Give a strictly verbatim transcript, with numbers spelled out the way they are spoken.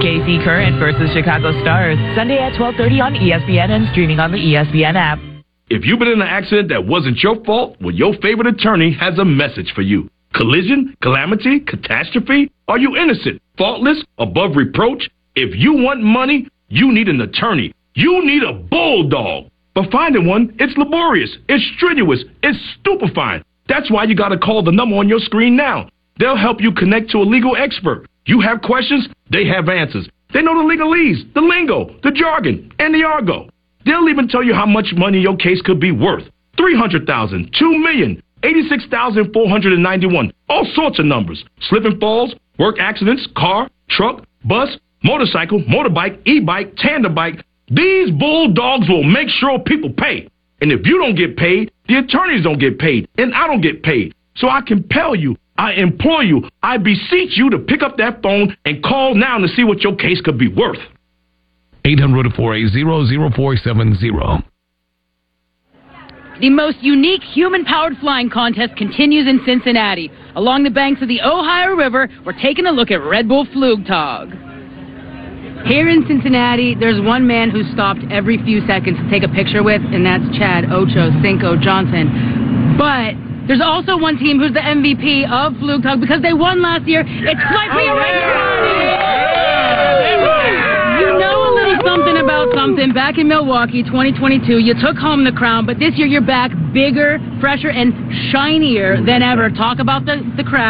K C Current versus Chicago Stars, Sunday at twelve thirty on E S P N and streaming on the E S P N app. If you've been in an accident that wasn't your fault, well, your favorite attorney has a message for you. Collision, calamity, catastrophe? Are you innocent, faultless, above reproach? If you want money, you need an attorney. You need a bulldog. But finding one, it's laborious, it's strenuous, it's stupefying. That's why you got to call the number on your screen now. They'll help you connect to a legal expert. You have questions, they have answers. They know the legalese, the lingo, the jargon, and the argot. They'll even tell you how much money your case could be worth. three hundred thousand dollars, two million dollars, eighty-six thousand four hundred ninety-one. All sorts of numbers. Slip and falls, work accidents, car, truck, bus, motorcycle, motorbike, e-bike, tandem bike. These bulldogs will make sure people pay. And if you don't get paid, the attorneys don't get paid, and I don't get paid. So I compel you, I implore you, I beseech you to pick up that phone and call now to see what your case could be worth. eight hundred, four eight zero, zero four seven zero. The most unique human-powered flying contest continues in Cincinnati. Along the banks of the Ohio River, we're taking a look at Red Bull Flugtag. Here in Cincinnati, there's one man who's stopped every few seconds to take a picture with, and that's Chad Ocho Cinco Johnson. But there's also one team who's the M V P of Flugtag because they won last year. It's Flight Restaurant! You know a little something about something. Back in Milwaukee, twenty twenty-two, you took home the crown, but this year you're back bigger, fresher, and shinier than ever. Talk about the, the crowd.